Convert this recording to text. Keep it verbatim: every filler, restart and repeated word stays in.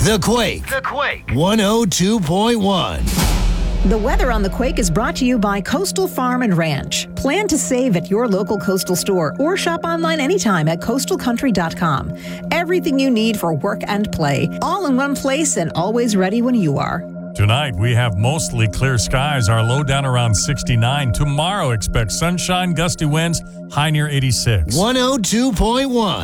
The Quake. The Quake. one oh two point one. The weather on The Quake is brought to you by Coastal Farm and Ranch. Plan to save at your local Coastal store or shop online anytime at coastal country dot com. Everything you need for work and play, all in one place and always ready when you are. Tonight, we have mostly clear skies. Our low down around sixty-nine. Tomorrow, expect sunshine, gusty winds, high near eighty-six. one oh two point one.